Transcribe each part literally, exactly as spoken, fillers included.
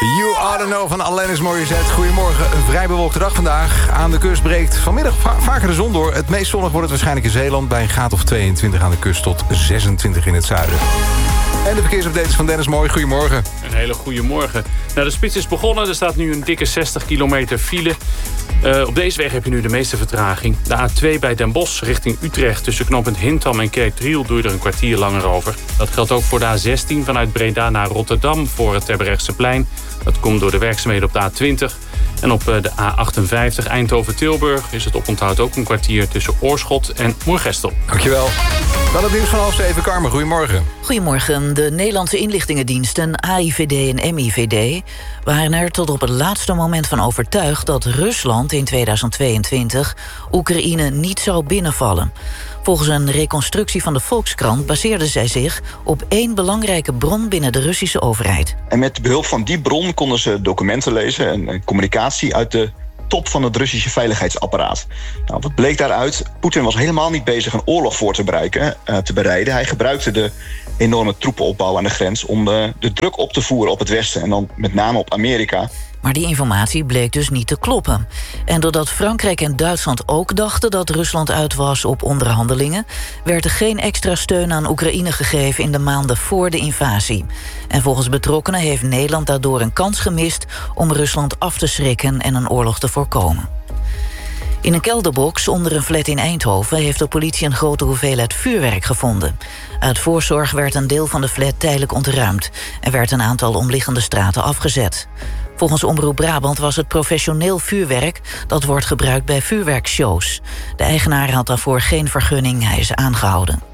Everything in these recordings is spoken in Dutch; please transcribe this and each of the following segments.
You Ought to Know van Alanis Morissette. Goedemorgen, een vrij bewolkte dag vandaag. Aan de kust breekt vanmiddag va- vaker de zon door. Het meest zonnig wordt het waarschijnlijk in Zeeland... bij een graad of tweeëntwintig aan de kust tot zesentwintig in het zuiden. En de verkeersupdate is van Dennis Mooi. Goedemorgen. Een hele goede morgen. Nou, de spits is begonnen. Er staat nu een dikke zestig kilometer file. Uh, op deze weg heb je nu de meeste vertraging. De A twee bij Den Bosch richting Utrecht... tussen knooppunt Hintham en Kerkdriel doe je er een kwartier langer over. Dat geldt ook voor de A zestien vanuit Breda naar Rotterdam... voor het Terbrechtseplein. Dat komt door de werkzaamheden op de A twintig. En op de A achtenvijftig Eindhoven-Tilburg is het oponthoud ook een kwartier... tussen Oorschot en Moergestel. Dankjewel. Dan het nieuws van half zeven. Carmen, goedemorgen. Goedemorgen. De Nederlandse inlichtingendiensten A I V D en M I V D... waren er tot op het laatste moment van overtuigd... dat Rusland in tweeduizend tweeëntwintig Oekraïne niet zou binnenvallen. Volgens een reconstructie van de Volkskrant baseerden zij zich... op één belangrijke bron binnen de Russische overheid. En met behulp van die bron konden ze documenten lezen... en, en communicatie uit de top van het Russische veiligheidsapparaat. Nou, wat bleek daaruit? Poetin was helemaal niet bezig een oorlog voor te bereiden. Uh, te bereiden. Hij gebruikte de enorme troepenopbouw aan de grens... om de, de druk op te voeren op het Westen en dan met name op Amerika... Maar die informatie bleek dus niet te kloppen. En doordat Frankrijk en Duitsland ook dachten dat Rusland uit was op onderhandelingen... werd er geen extra steun aan Oekraïne gegeven in de maanden voor de invasie. En volgens betrokkenen heeft Nederland daardoor een kans gemist... om Rusland af te schrikken en een oorlog te voorkomen. In een kelderbox onder een flat in Eindhoven... heeft de politie een grote hoeveelheid vuurwerk gevonden. Uit voorzorg werd een deel van de flat tijdelijk ontruimd... en werd een aantal omliggende straten afgezet. Volgens Omroep Brabant was het professioneel vuurwerk... dat wordt gebruikt bij vuurwerkshows. De eigenaar had daarvoor geen vergunning, hij is aangehouden.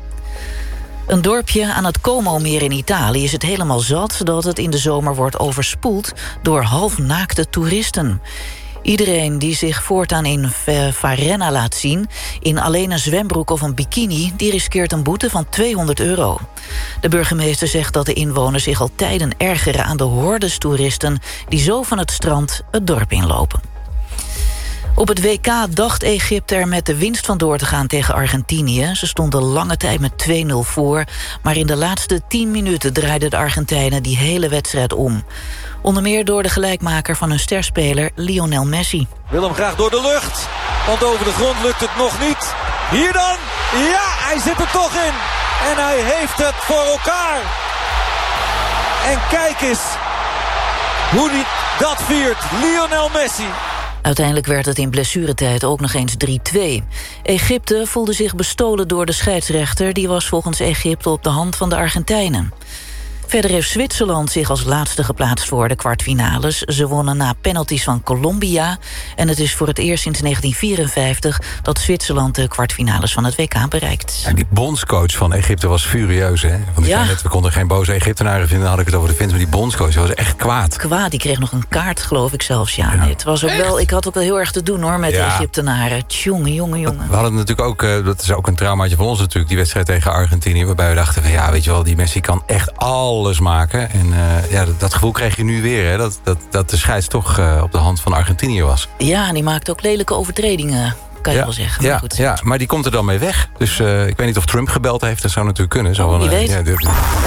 Een dorpje aan het Como-meer in Italië is het helemaal zat... dat het in de zomer wordt overspoeld door halfnaakte toeristen. Iedereen die zich voortaan in Varenna laat zien... in alleen een zwembroek of een bikini... die riskeert een boete van tweehonderd euro. De burgemeester zegt dat de inwoners zich al tijden ergeren... aan de hordes toeristen die zo van het strand het dorp inlopen. Op het W K dacht Egypte er met de winst vandoor te gaan tegen Argentinië. Ze stonden lange tijd met twee nul voor... maar in de laatste tien minuten draaiden de Argentijnen die hele wedstrijd om. Onder meer door de gelijkmaker van hun sterspeler Lionel Messi. Wil hem graag door de lucht, want over de grond lukt het nog niet. Hier dan, ja, hij zit er toch in. En hij heeft het voor elkaar. En kijk eens hoe hij dat viert, Lionel Messi. Uiteindelijk werd het in blessuretijd ook nog eens drie twee. Egypte voelde zich bestolen door de scheidsrechter... die was volgens Egypte op de hand van de Argentijnen. Verder heeft Zwitserland zich als laatste geplaatst voor de kwartfinales. Ze wonnen na penalties van Colombia. En het is voor het eerst sinds negentien vierenvijftig... dat Zwitserland de kwartfinales van het W K bereikt. En die bondscoach van Egypte was furieus, hè? Want ik ja. zei net, we konden geen boze Egyptenaren vinden... dan had ik het over de fans, maar die bondscoach was echt kwaad. Kwaad, die kreeg nog een kaart, geloof ik zelfs. Ja, ja. Nee, het was ook wel, ik had ook wel heel erg te doen, hoor, met ja. de Egyptenaren. Tjonge, jonge, jonge. We hadden natuurlijk ook, uh, dat is ook een traumaatje van ons natuurlijk... die wedstrijd tegen Argentinië, waarbij we dachten van... ja, weet je wel, die Messi kan echt alles maken. En uh, ja, dat, dat gevoel kreeg je nu weer, hè? Dat, dat, dat de scheids toch uh, op de hand van Argentinië was. Ja, en die maakt ook lelijke overtredingen, kan je ja, wel zeggen. Ja, maar, goed. ja, maar die komt er dan mee weg. Dus uh, ik weet niet of Trump gebeld heeft, dat zou natuurlijk kunnen. Zo oh, van, wie uh, weet. Ja, dit,